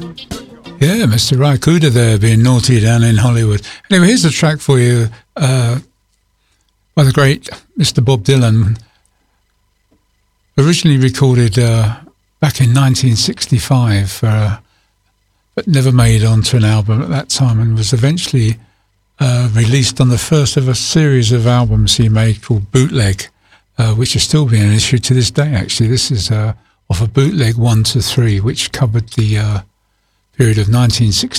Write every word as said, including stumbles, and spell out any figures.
Yeah, Mister Rykuda there being naughty down in Hollywood. Anyway, here's a track for you uh, by the great Mister Bob Dylan. Originally recorded uh, back in nineteen sixty-five, uh, but never made onto an album at that time, and was eventually uh, released on the first of a series of albums he made called Bootleg, uh, which is still being issued to this day, actually. This is uh, off of Bootleg one to three, which covered the uh, period of nineteen sixty